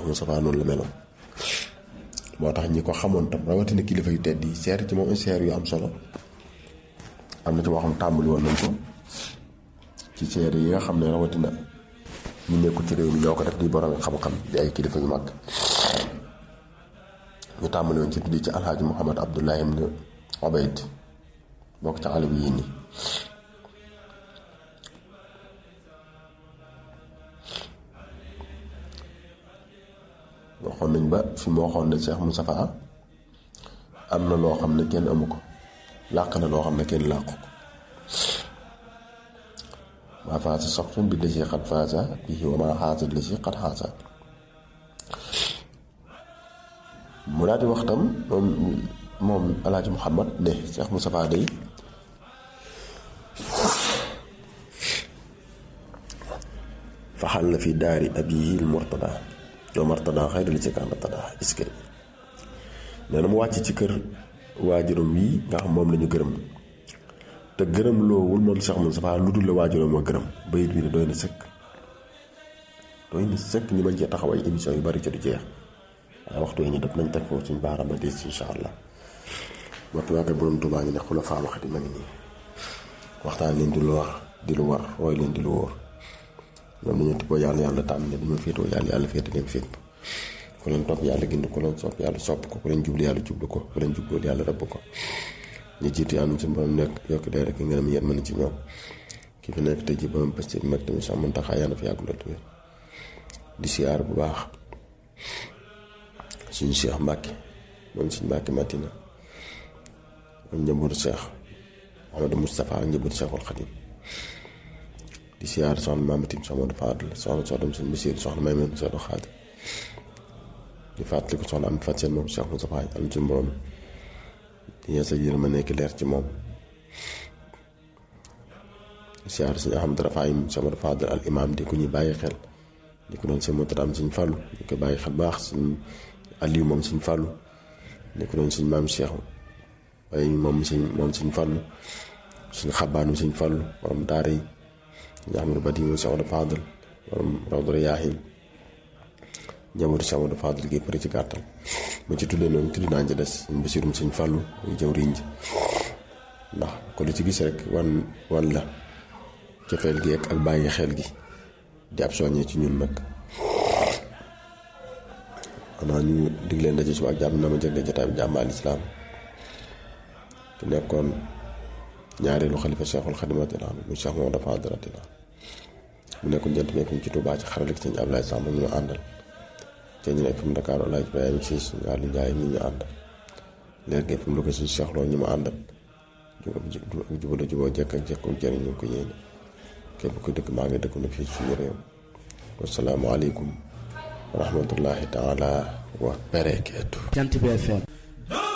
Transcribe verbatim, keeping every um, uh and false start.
Cheikh Moustapha noonu la meloon moo tax ñi ko xamoon tam rawatina kilifa yu tedd yi seer ci moom seer yu am solo am na ci boo xam tàmbali woon nañ ko ci seer yi nga xam ne rawatina ñu nekkul ci réew mi ñoo ko def di borom xam-xam di ay kilifa yu mag ñu tàmbali woon ci tuddi ci alxaaji Muhammad Abdullahi ibn Ubayd bokk ci alawi yi nii waxoon nañ ba fi mu waxoon ne Cheikh Moustapha am na loo xam ne kenn amu ko làq na loo xam ne kenn làqu ko maa faasa soxsun bi lasi xat faasa bii wa maa xaasa lasi xat xaasa mu daal di wax tam moom moom alaaji Muhammad ne Cheikh Moustapha day faxal na fi daari abihi al murtada yow martada xëy na li ci kànd tada est-ce que nee na mu wàcc ci kër waajuram yi nga xam moom lañu gërëm te gërëm loowul moom Cheikh Moustapha lu dul la waajuram moo gërëm bayit bi de doy na sëkk doy na sëkk ñu mën cee taxaw ay émission yu bari ca du jeex waaye waxtu yi ñu def nañ teg foofu suñu baaraama des insha allah waxtu waa kay borom Tuubaa ngi ne xula faa waxati ma ngi nii waxtaan leen di lu wax di lu war roy leen di lu wóor ñoom dañoo tibboo yàlla yàlla tànn ne dañoo féetoo yàlla yàlla féete leen féet ku leen topp yàlla gind ku leen sopp yàlla sopp ko ku leen jublu yàlla jublu ko ku leen jublu yàlla rëbb ko ñu jiitu yàlla ci borom nekk yokk day rek ngërëm yéen mën ci ñoom ki fi nekk tey ji borom pës bi mag tamit sax mën taxaa yàlla fi yàggu la tuwé di siyaar bu baax suñu Cheikh Mbacke moom suñu Mbacke Madina ak njabootu Cheikh Mouhamadou Moustapha ak njabootu Cheikhul Khadim di siyaar soxna Maamatim Soxna Fadl soxna soxna suñu Basiir soxna may meen soxna Xaadi di fàttali ko soxna am fat seen moom Cheikh Moustapha am ci borom di yeesa yéen ma nekk leer ci moom di siyaar suñu Ahmadu Rafaay Soxna Fadl al imam di ku ñuy bàyyi xel di ko doon seen motaram suñ fàllu di ko bàyyi xel baax suñ Aliou moom suñ fàllu di ko doon suñ maam Cheikh waaye moom suñ moom suñ fàllu suñ xabaanu suñ fàllu borom daara yi ñu Ahmadu Badi moom Cheikh Fadl borom Rawdu Rayaahin njabootu Cheikh Fadl gi pare ci gàttal ma ci tuddee noonu tudd naa ci des suñ Basiirum suñ fàllu muy jëw riñ ji ndax ko lu ci gis rek wan wan la cofeel gi ak bàyyi xel gi di ab soññee ci ñun nag xanaa ñu dig leen daje suba ak jàmm na ma jëgle jotaay bi jàmm al islaam te nekkoon ñaareelu xalifa Cheikhul Khadim radiyallahu anhu mu Cheikh Maodo Fadal radiyallahu mu nekkoon jant meekum ci Touba ci xarale ci sëñ Ablaye Samb ñu àndal te ñu nekk fi mu Dakar Alaaji Ibrahima Siis Ngaali Njaay mi ñu àndal leer gi fi mu Louga si Cheikh Lo ñu ma àndal jubala juboo jekk ak jekk jëriñ ñu ko yéene képp ko dëkk maa ngi dëkk na fii suñu réew wassalaamu aleykum wa rahmatullahi taala wa barakaatu. Jant bi F M